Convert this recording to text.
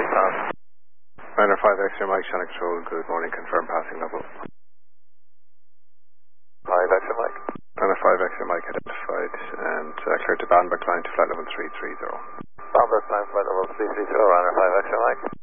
pass. Runner 5 extra Mike, channel control, good morning, confirm passing level. 5 extra Mike. Runner 5 extra Mike identified and cleared to Banbury line to flight level 330. Banbury line, flight level 330, runner 5 extra Mike.